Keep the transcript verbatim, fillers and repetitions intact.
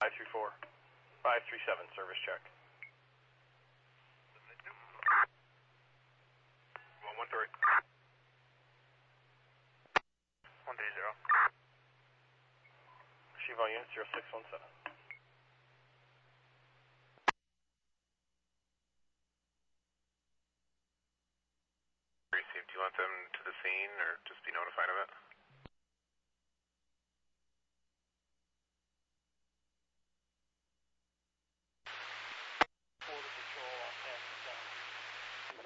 five three four, five three seven, service check. one one three. one three zero. Chivo unit zero six one seven. Received. Do you want them to the scene or just be notified of it?